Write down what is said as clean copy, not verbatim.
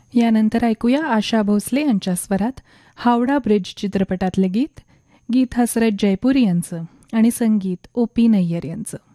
यानंतर ऐकूया आशा भोसले यांच्या स्वरात हावडा ब्रिज चित्रपटातले गीत हसरत जयपुरी यांचं आणि संगीत ओ पी नय्यर यांचं.